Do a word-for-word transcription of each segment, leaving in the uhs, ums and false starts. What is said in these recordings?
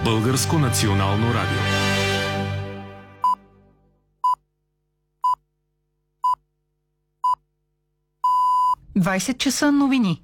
Българско национално радио. двайсет часа новини.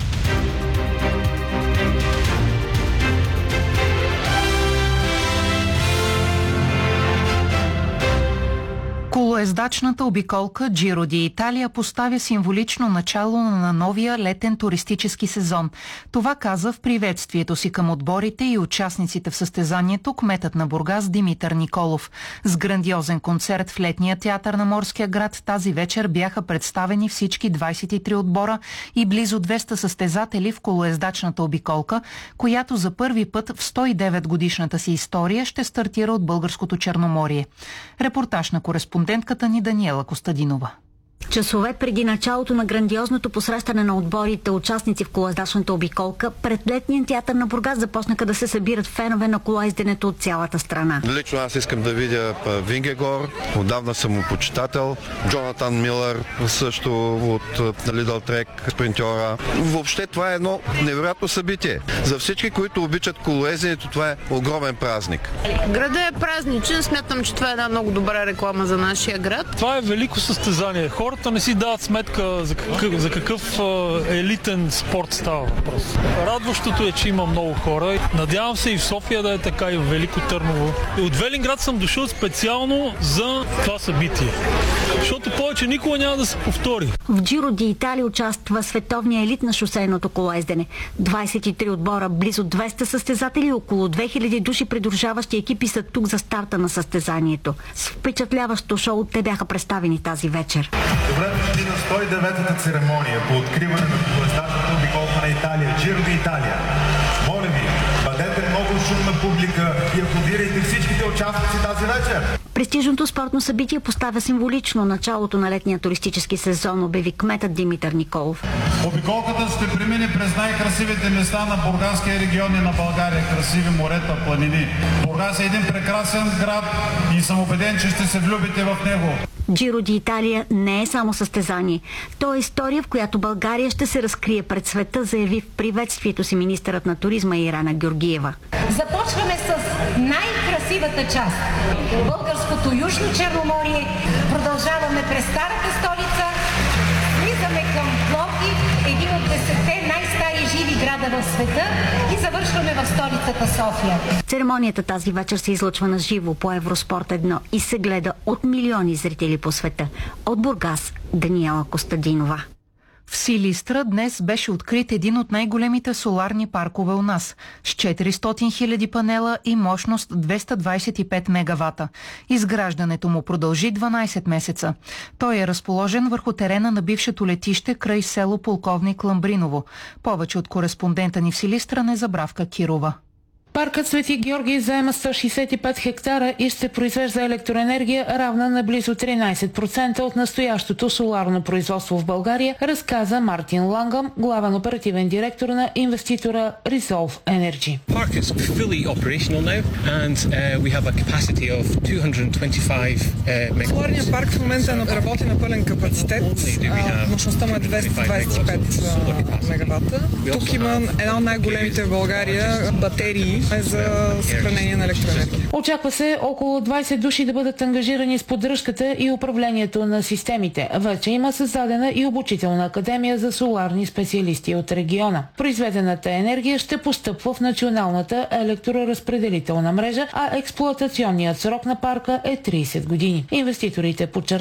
Колоездачната обиколка Джиро ди Италия поставя символично начало на новия летен туристически сезон. Това каза в приветствието си към отборите и участниците в състезанието кметът на Бургас Димитър Николов. С грандиозен концерт в летния театър на Морския град тази вечер бяха представени всички двайсет и три отбора и близо двеста състезатели в колоездачната обиколка, която за първи път в сто и девет годишната си история ще стартира от българското Черноморие. Репортаж на кореспондентката ни Даниела Костадинова. Часове преди началото на грандиозното посрещане на отборите, участници в колоездачната обиколка, пред летния театър на Бургас започнаха да се събират фенове на колоезденето от цялата страна. Лично аз искам да видя Вингегор, отдавна съм му почитател, Джонатан Милър също от Лидъл Трек, спринтьора. Въобще това е едно невероятно събитие. За всички, които обичат колоезденето, това е огромен празник. Градът е празничен, смятам, че това е една много добра реклама за нашия град. Това е велико състезание. Хората не си дават сметка за какъв, за какъв елитен спорт става въпрос. Радващото е, че има много хора. Надявам се и в София да е така, и в Велико Търново. И от Велинград съм дошъл специално за това събитие, защото повече никога няма да се повтори. В Джиро ди Италия участва световния елит на шосейното колоездене. двайсет и три отбора, близо двеста състезатели и около две хиляди души придружаващи екипи са тук за старта на състезанието. С впечатляващо шоу те бяха представени тази вечер. Добре дошли на сто и деветата церемония по откриване на колоездачната обиколка на Италия, Джиро ди Италия. Моля ви, бъдете много шумна публика и аплодирайте всичките участници тази вечер. Престижното спортно събитие поставя символично началото на летния туристически сезон, обяви кметът Димитър Николов. Обиколката ще премине през най-красивите места на Бургаския регион и на България. Красиви морета, планини. Бургас е един прекрасен град и съм убеден, че ще се влюбите в него. Джиро ди Италия не е само състезание. То е история, в която България ще се разкрие пред света, заяви в приветствието си министърът на туризма Ирена Георгиева. Започваме с най-красивата част. Българското Южно Черноморие. Продължаваме през старата столица. Влизаме към Пловдив, един от десетте най-стари живи града в света, и завършваме в столицата София. Церемонията тази вечер се излъчва на живо по Евроспорт едно и се гледа от милиони зрители по света. От Бургас, Даниела Костадинова. В Силистра днес беше открит един от най-големите соларни паркове у нас с четиристотин хиляди панела и мощност двеста двайсет и пет мегавата. Изграждането му продължи дванайсет месеца. Той е разположен върху терена на бившето летище край село Полковник Ламбриново. Повече от кореспондента ни в Силистра Незабравка Кирова. Паркът Свети Георги заема сто шейсет и пет хектара и ще произвежда електроенергия, равна на близо тринайсет процента от настоящото соларно производство в България, разказа Мартин Лангъм, главен оперативен директор на инвеститора Resolve Energy. Park is fully operational now and uh, we have a capacity of two hundred twenty-five megawatts. Соларният парк в момента работи на пълен капацитет. Мощността му е двеста двайсет и пет мегавата. Тук има една от най-големите в България батерии за съхранение на електроенергия. Очаква се около двайсет души да бъдат ангажирани с поддръжката и управлението на системите. Вече има създадена и обучителна академия за соларни специалисти от региона. Произведената енергия ще постъпва в националната електроразпределителна мрежа, а експлоатационният срок на парка е трийсет години. Инвеститорите подчертават,